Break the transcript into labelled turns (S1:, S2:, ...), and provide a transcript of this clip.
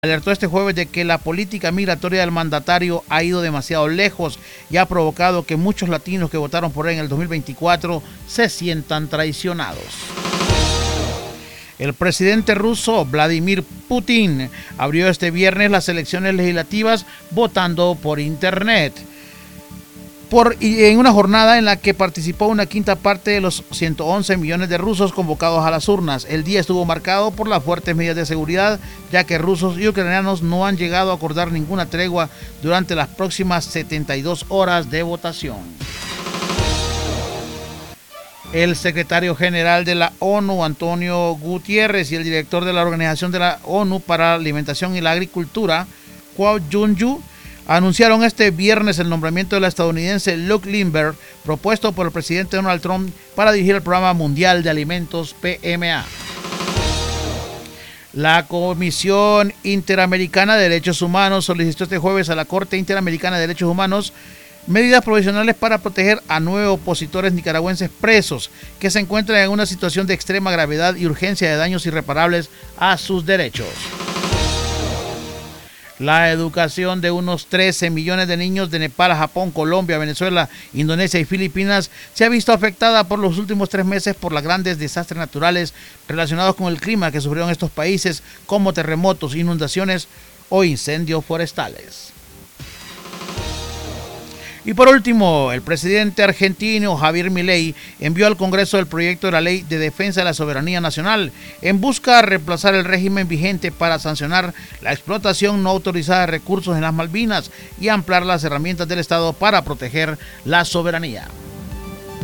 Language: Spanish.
S1: Alertó este jueves de que la política migratoria del mandatario ha ido demasiado lejos y ha provocado que muchos latinos que votaron por él en el 2024 se sientan traicionados. El presidente ruso Vladimir Putin abrió este viernes las elecciones legislativas votando por internet. En una jornada en la que participó una quinta parte de los 111 millones de rusos convocados a las urnas. El día estuvo marcado por las fuertes medidas de seguridad, ya que rusos y ucranianos no han llegado a acordar ninguna tregua durante las próximas 72 horas de votación. El secretario general de la ONU, Antonio Guterres, y el director de la Organización de la ONU para la Alimentación y la Agricultura, Kwao Junju, anunciaron este viernes el nombramiento del estadounidense Luke Lindbergh, propuesto por el presidente Donald Trump para dirigir el Programa Mundial de Alimentos PMA. La Comisión Interamericana de Derechos Humanos solicitó este jueves a la Corte Interamericana de Derechos Humanos medidas provisionales para proteger a 9 opositores nicaragüenses presos que se encuentran en una situación de extrema gravedad y urgencia de daños irreparables a sus derechos. La educación de unos 13 millones de niños de Nepal, Japón, Colombia, Venezuela, Indonesia y Filipinas se ha visto afectada por los últimos 3 meses por los grandes desastres naturales relacionados con el clima que sufrieron estos países, como terremotos, inundaciones o incendios forestales. Y por último, el presidente argentino Javier Milei envió al Congreso el proyecto de la Ley de Defensa de la Soberanía Nacional en busca de reemplazar el régimen vigente para sancionar la explotación no autorizada de recursos en las Malvinas y ampliar las herramientas del Estado para proteger la soberanía.